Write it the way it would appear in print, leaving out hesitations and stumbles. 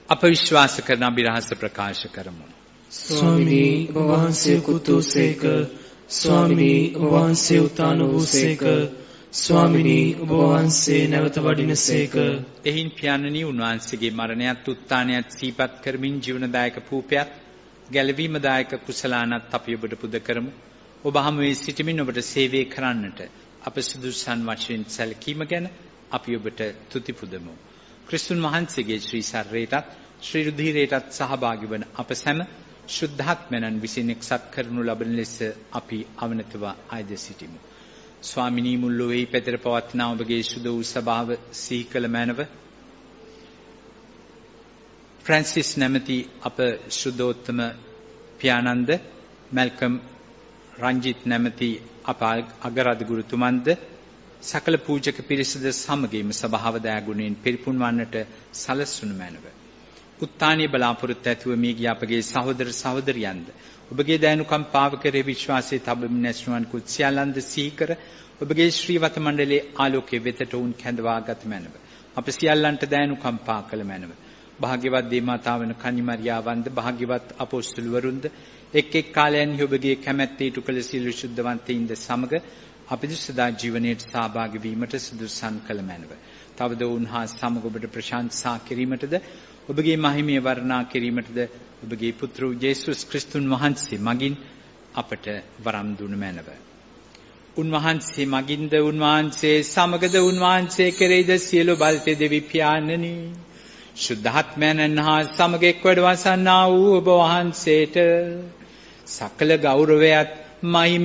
අප විශ්වාස කරන අභිරහස ප්‍රකාශ කරමු. ස්වාමිනී ඔබ වහන්සේ කුතුසේක, ස්වාමිනී ඔබ වහන්සේ උත්තාන වූසේක, ස්වාමිනී ඔබ වහන්සේ නැවත වඩිනසේක. එහින් පියාණනි උන්වහන්සේගේ මරණයත් උත්ථානයත් සිහිපත් කරමින් ජීවනදායක පූපයත් ගැලවීමදායක කුසලානත් අපි ඔබට පුද කරමු. ඔබ හමුවේ සිටමින් ඔබට සේවය කරන්නට අප සුදුසුසන් වශයෙන් සැලකීම ගැන අපි ඔබට තුති පුදමු. ක්‍රිස්තුන් වහන්සේගේ ශ්‍රී ශරීරයටත් ශ්‍රී රුධිරයටත් සහභාගී වන අප සැම ශුද්ධාත්මයන් විසින් එක්සත් කරනු ලබන ලෙස අපි අවනතව ආයද සිටිමු. ස්වාමිනී මුල් ලොවේ පැතර පවත්නා ඔබගේ සුදු වූ සභාව සිහි කළ මැනව ෆ්‍රැන්සිස් නැමැති අප සුදෝත්තම පියාණන්ද, මැල්කම් රංජිත් නැමැති අප අගරාධ ගුරුතුමන්ද, සකල පූජක පිරිසද සමගින්ම සභාව දයාගුණයෙන් පිරිපුන් වන්නට සලස්වනු මැනව. උත්තානීය බලාපොරොත්තු ඇතුව මේ ගිය අපගේ සහෝදර සහෝදරියන්ද ඔබගේ දයනුකම්පාව කෙරෙහි විශ්වාසයේ තබමින් නැසුවන් කුත් සියල්ලන්ද සිහි කර ඔබගේ ශ්‍රීවත මණ්ඩලයේ ආලෝකයේ වෙතට උන් කැඳවා ගත මැනව. අප සියල්ලන්ට දයනුකම්පා කළ මැනව. භාග්‍යවත් දේ මාතාවන කන්නිමරියාවන්ද, භාග්‍යවත් අපොස්තුලවරුන්ද, එක් එක් කාලයන්හි ඔබගේ කැමැත්ත ඉටු කළ සියලු ශුද්ධවන්තයින්ද සමග අපිට සදා ජීවනයේ සහභාගී වීමට සුදුසුසන් කළ මැනව. තවද උන්හා සමග ඔබට ප්‍රශංසා කිරීමටද, ඔබගේ මහිමය වර්ණනා කිරීමටද ඔබගේ පුත්‍ර යේසුස් ක්‍රිස්තුන් වහන්සේ මගින් අපට වරම් දුන මැනව. උන්වහන්සේ මගින්ද, උන්වහන්සේ සමගද, උන්වහන්සේ කෙරෙහිද සියලු බල්තේ දෙවි පියාණනි, ශුද්ධාත්මයන් හා සමග එක්වඩ වසන්නා වූ ඔබ වහන්සේට සකල ගෞරවයත් මහිමය